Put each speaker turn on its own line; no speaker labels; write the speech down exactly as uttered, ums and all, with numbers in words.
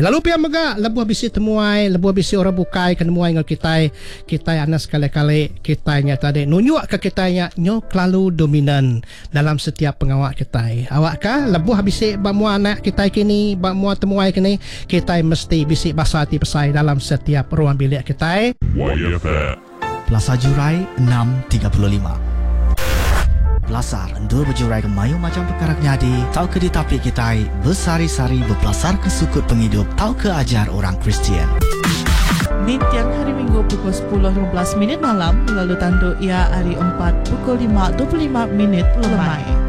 lalu pia maga labu habisi temuai, labu habisi orang bukai kan muai ngol kita kita anas kali-kali kita nya tadi nunjuk ke kita nya nyo kelalu dominan dalam setiap pengawak kita. Awak ka labu habisi bak mua anak kita kini, bak mua temuai kini, kita mesti bisik bahasa hati pesai dalam setiap ruang bilik kita.
Plaza Jurai enam tiga puluh lima. Belasar endur berjurai ke mayu macam perkara nyadi, tau ke di tapi kita bersari-sari berpelasar ke sukut penghidup, tau ke ajar orang Kristian.
Di tiang hari Minggu pukul sepuluh lima belas minit malam, lalu tandu ia hari empat pukul lima dua puluh lima minit lemai.